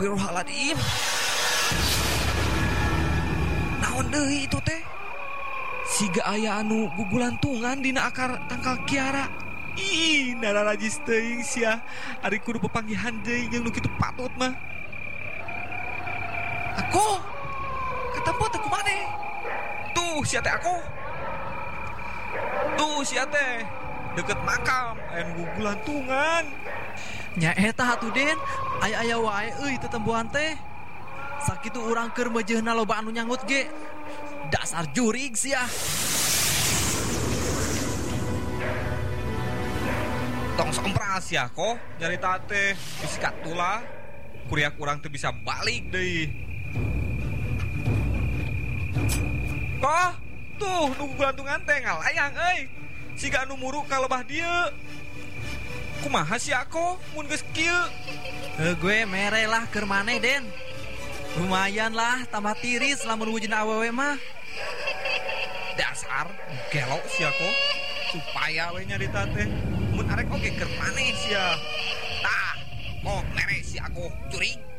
Astagfirullahaladzim. Naon deui itu teh? Siga aya anu gugulantungan dina akar tangkal kiara. Ih, nararajis teuing sia. Ari kudu pepanggihan deui jeung nu kitu patut mah. Aku ketemu teh kumane? Tuh sia teh aku. Tuh sia teh deket makam aya nu gugulantungan. Nya eta atuh Den, aya wae euy tetembohan teh. Sakitu urang keur meujeunna loba anu nyangut ge. Dasar jurig sia. Tong sompras ya kok nyarita teh bisikat tulah. Kuriak urang teh bisa balik deui. Kok tuh nu gugulantungan teh ngalayang euy. Siga anu muru ka lebah dieu. Kumaha sih aku mun geus kieu? Gue mere lah keur maneh Den. Lumayan lah tambah tiris lamun wujudna awewe mah. Dasar gelo sih aku. Supaya we nyarita teh mun arek oge keur maneh sia. Tah, kok mere si aku curi.